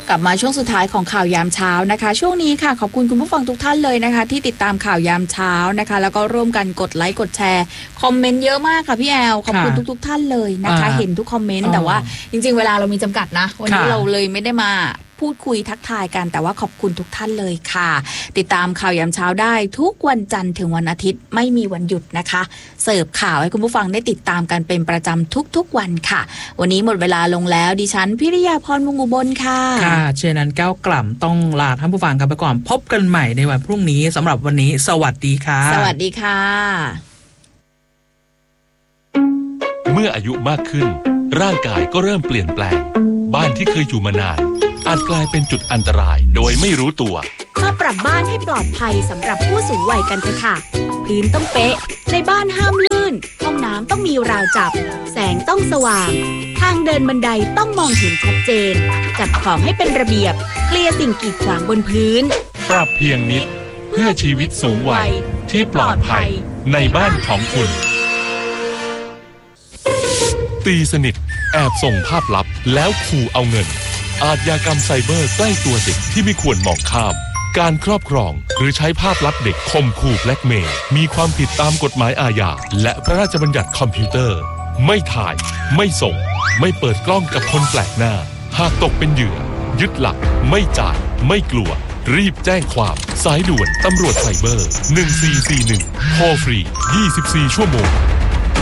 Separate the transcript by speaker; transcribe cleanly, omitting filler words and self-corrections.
Speaker 1: กลับมาช่วงสุดท้ายของข่าวยามเช้านะคะช่วงนี้ค่ะขอบคุณคุณผู้ฟังทุกท่านเลยนะคะที่ติดตามข่าวยามเช้านะคะแล้วก็ร่วมกันกดไลค์กดแชร์คอมเมนต์เยอะมากค่ะพี่แอลขอบคุณทุกท่านเลยนะคะเห็นทุกคอมเมนต์แต่ว่าจริงๆเวลาเรามีจำกัดนะวันนี้เราเลยไม่ได้มาพูดคุยทักทายกันแต่ว่าขอบคุณทุกท่านเลยค่ะติดตามข่าวยามเช้าได้ทุกวันจันทร์ถึงวันอาทิตย์ไม่มีวันหยุดนะคะเสิร์ฟข่าวให้คุณผู้ฟังได้ติดตามกันเป็นประจำทุกวันค่ะวันนี้หมดเวลาลงแล้วดิฉันพิริยาพรวงศ์อุบลค่ะ
Speaker 2: ค่ะเชนันแก้วกล่ำต้องลาท่านผู้ฟังกันไปก่อนพบกันใหม่ในวันพรุ่งนี้สำหรับวันนี้สวัสดีค่ะ
Speaker 1: สวัสดีค่ะ
Speaker 3: เมื่ออายุมากขึ้นร่างกายก็เริ่มเปลี่ยนแปลงบ้านที่เคยอยู่มานานอาจกลายเป็นจุดอันตรายโดยไม่รู้ตัว
Speaker 4: มาปรับบ้านให้ปลอดภัยสำหรับผู้สูงวัยกันเถอะค่ะพื้นต้องเป๊ะในบ้านห้ามลื่นห้องน้ำต้องมีราวจับแสงต้องสว่างทางเดินบันไดต้องมองเห็นชัดเจนจัดของให้เป็นระเบียบเคลียร์สิ่งกีดขวางบนพื้น
Speaker 3: ปรับเพียงนิดเพื่อชีวิตสูงวัยที่ปลอดภัยในบ้านของคุณตีสนิทแอบส่งภาพลับแล้วขู่เอาเงินอาชญากรรมไซเบอร์ใกล้ตัวเด็กที่ไม่ควรมองข้ามการครอบครองหรือใช้ภาพลับเด็กข่มขู่แบล็กเมย์มีความผิดตามกฎหมายอาญาและพระราชบัญญัติคอมพิวเตอร์ไม่ถ่ายไม่ส่งไม่เปิดกล้องกับคนแปลกหน้าหากตกเป็นเหยื่อยึดหลักไม่จ่ายไม่กลัวรีบแจ้งความสายด่วนตำรวจไซเบอร์1441โทรฟรี24ชั่วโมง